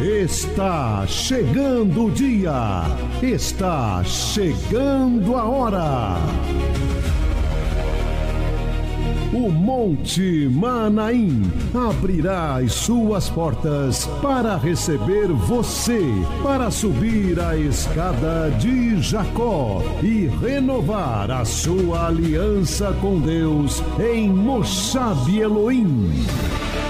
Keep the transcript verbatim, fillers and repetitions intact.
Está chegando o dia, está chegando a hora. O Monte Manaim abrirá as suas portas para receber você, para subir a escada de Jacó e renovar a sua aliança com Deus em Moshav Elohim.